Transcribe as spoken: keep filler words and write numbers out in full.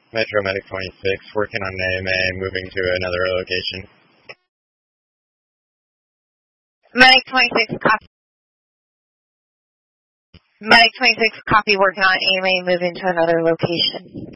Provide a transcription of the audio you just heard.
Metro Medic twenty-six, working on A M A, moving to another location. Medic twenty-six, copy. Medic twenty-six, copy, working on A M A, moving to another location.